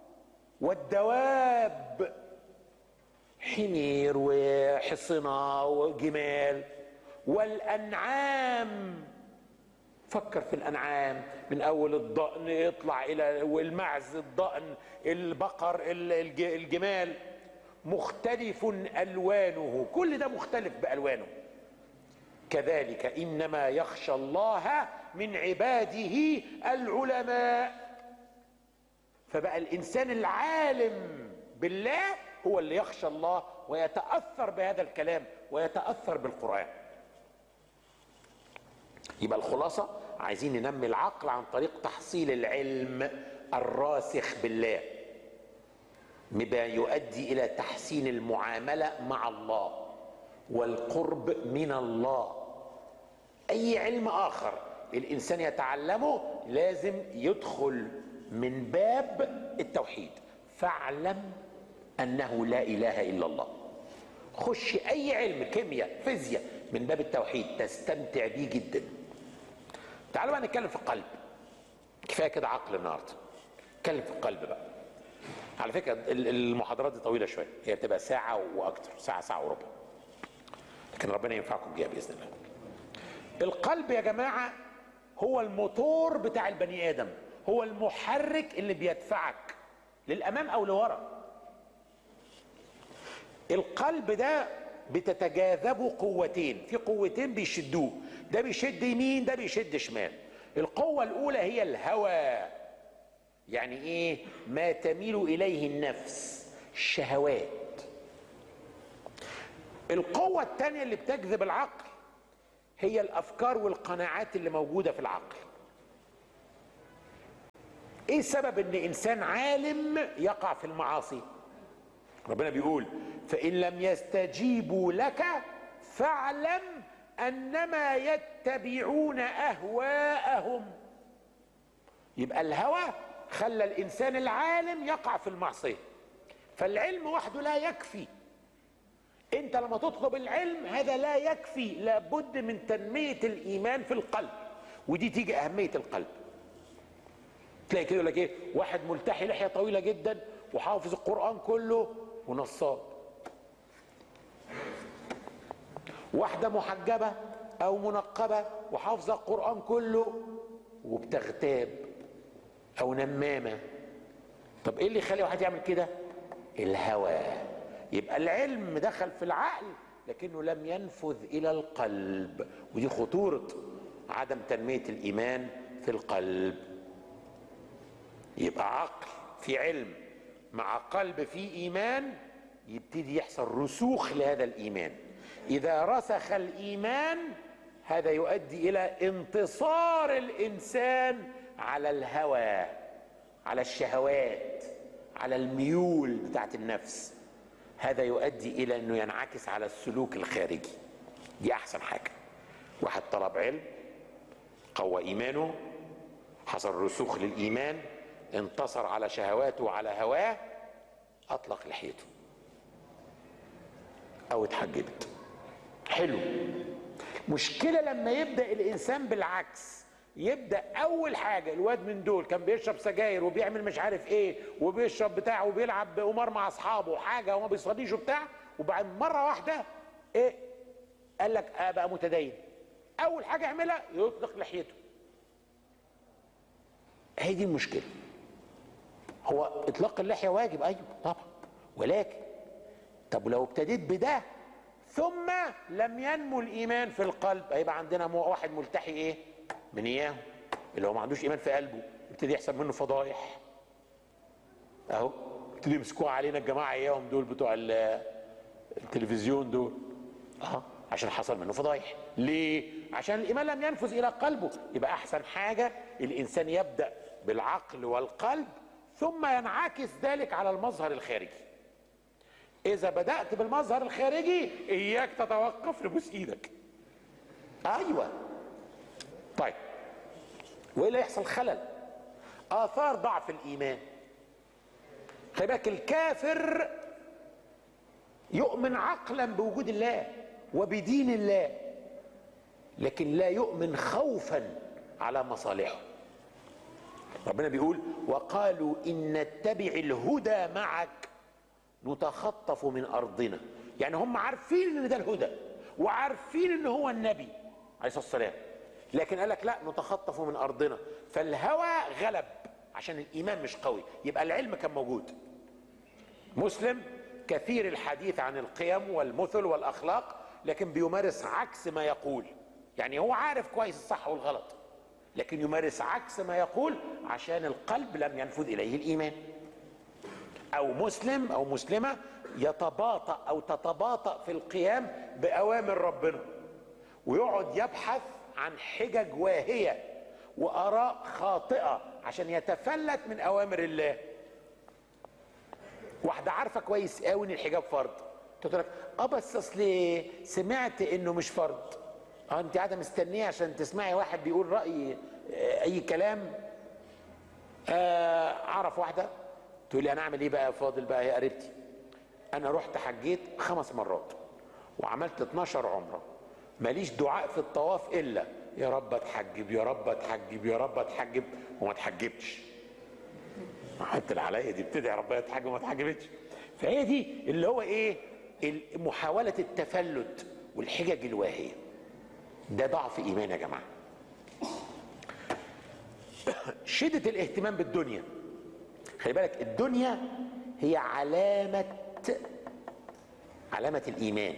والدواب، حمير وحصنة وجمال. والأنعام، فكر في الأنعام من أول الضأن يطلع إلى المعز، الضأن، البقر، الجمال، مختلف ألوانه، كل ده مختلف بألوانه. كذلك إنما يخشى الله من عباده العلماء. فبقى الإنسان العالم بالله هو اللي يخشى الله ويتأثر بهذا الكلام ويتأثر بالقرآن. يبقى الخلاصة، عايزين ننمي العقل عن طريق تحصيل العلم الراسخ بالله، بما يؤدي إلى تحسين المعاملة مع الله والقرب من الله. أي علم آخر الإنسان يتعلمه لازم يدخل من باب التوحيد. فاعلم أنه لا إله إلا الله. خش أي علم، كيمياء، فيزياء، من باب التوحيد، تستمتع بيه جدا. تعالوا بقى نتكلم في القلب. كفاية كده عقل النهارده، نتكلم في القلب بقى. على فكرة المحاضرات دي طويلة شوية، هي بتبقى ساعة وأكتر، ساعة ساعة وربع، لكن ربنا ينفعكم بيها بإذن الله. القلب يا جماعة هو الموتور بتاع البني آدم، هو المحرك اللي بيدفعك للأمام أو لورا. القلب ده بتتجاذبه قوتين، في قوتين بيشدوه، ده بيشد يمين ده بيشد شمال. القوة الأولى هي الهوى، يعني إيه؟ ما تميل إليه النفس، الشهوات. القوة التانية اللي بتجذب العقل هي الافكار والقناعات اللي موجودة في العقل. ايه سبب ان انسان عالم يقع في المعاصي؟ ربنا بيقول فإن لم يستجيبوا لك فاعلم أنما يتبعون أهواءهم. يبقى الهوى خلى الإنسان العالم يقع في المعصية، فالعلم وحده لا يكفي. أنت لما تطلب العلم هذا لا يكفي، لابد من تنمية الإيمان في القلب، ودي تيجي أهمية القلب. تلاقي كده يقول لك إيه، واحد ملتحي لحية طويلة جدا وحافظ القرآن كله ونصاب، واحدة محجبة أو منقبة وحافظة القرآن كله وبتغتاب أو نمامة. طب إيه اللي يخلي واحد يعمل كده؟ الهوى. يبقى العلم دخل في العقل لكنه لم ينفذ إلى القلب، ودي خطورة عدم تنمية الإيمان في القلب. يبقى عقل في علم مع قلب في إيمان، يبتدي يحصل رسوخ لهذا الإيمان. إذا رسخ الإيمان هذا يؤدي إلى انتصار الإنسان على الهوى، على الشهوات، على الميول بتاعت النفس. هذا يؤدي إلى أنه ينعكس على السلوك الخارجي. دي أحسن حاجة. واحد طلب علم، قوى إيمانه، حصل رسوخ للإيمان، انتصر على شهواته وعلى هواه، أطلق لحيته أو اتحجبت. حلو. مشكلة لما يبدأ الإنسان بالعكس، يبدأ أول حاجة الواد من دول كان بيشرب سجاير وبيعمل مش عارف إيه وبيشرب بتاعه وبيلعب قمار مع أصحابه وحاجة وما بيصليش وبتاع، وبعد مرة واحدة إيه قال لك آه بقى متدين، أول حاجة يعملها يطلق لحيته. هي دي المشكلة. هو إطلاق اللحية واجب، أيوه طبعا، ولكن طب لو ابتديت بده ثم لم ينمو الايمان في القلب، هيبقى عندنا واحد ملتحي ايه من اياهم اللي هو ما عندوش ايمان في قلبه، يبتدي يحصل منه فضايح. اهو يبتدي يمسكوها علينا الجماعه اياهم دول بتوع التلفزيون دول، اه عشان حصل منه فضايح. ليه؟ عشان الايمان لم ينفذ الى قلبه. يبقى احسن حاجه الانسان يبدا بالعقل والقلب ثم ينعكس ذلك على المظهر الخارجي. إذا بدأت بالمظهر الخارجي إياك تتوقف لبوس إيدك. أيوة. طيب، وإلا يحصل خلل. آثار ضعف الإيمان. خلي بالك الكافر يؤمن عقلا بوجود الله وبدين الله، لكن لا يؤمن خوفا على مصالحه. ربنا بيقول وقالوا إن نتبع الهدى معك نتخطف من أرضنا. يعني هم عارفين ان ده الهدى وعارفين ان هو النبي عليه الصلاة والسلام، لكن قال لك لا نتخطف من أرضنا. فالهوى غلب عشان الإيمان مش قوي. يبقى العلم كان موجود، مسلم كثير الحديث عن القيم والمثل والأخلاق، لكن بيمارس عكس ما يقول. يعني هو عارف كويس الصح والغلط لكن يمارس عكس ما يقول عشان القلب لم ينفذ إليه الإيمان. أو مسلم أو مسلمة يتباطأ أو تتباطأ في القيام بأوامر ربنا، ويقعد يبحث عن حجج واهية وآراء خاطئة عشان يتفلت من أوامر الله. واحدة عارفة كويس قوي إن الحجاب فرض، تقول لك اه بس أصل سمعت إنه مش فرض. اه أنت قاعدة مستنية عشان تسمعي واحد بيقول رأي آه أي كلام. آه أعرف واحدة تقول لي انا اعمل ايه بقى يا فاضل بقى يا قريبتي، انا رحت حجيت خمس مرات وعملت اتناشر عمره، ماليش دعاء في الطواف الا يا رب اتحجب يا رب اتحجب يا رب اتحجب، وما اتحجبتش. حتى اللي عليا دي بتدعي ربنا اتحجب وما اتحجبتش. فهي دي اللي هو ايه، محاوله التفلت والحجج الواهيه. ده ضعف ايمان يا جماعه. شده الاهتمام بالدنيا. خلي بالك الدنيا هي علامة علامة الإيمان.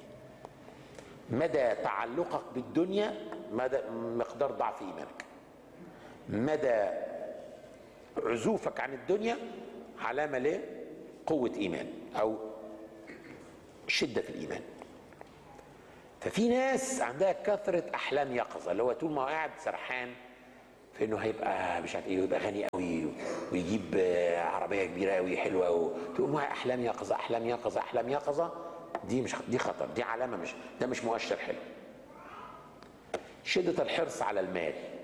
مدى تعلقك بالدنيا مدى مقدار ضعف إيمانك. مدى عزوفك عن الدنيا علامة لقوة إيمان أو شدة في الإيمان. ففي ناس عندها كثره احلام يقظه، اللي هو طول ما هو قاعد سرحان في انه هيبقى مش عارف ايه، ويبقى غني قوي ويجيب عربيه كبيره قوي حلوه قوي، تقول معاه احلام يقظه احلام يقظه احلام يقظه. دي مش دي خطر، دي علامه، مش ده مش مؤشر حلو. شده الحرص على المال،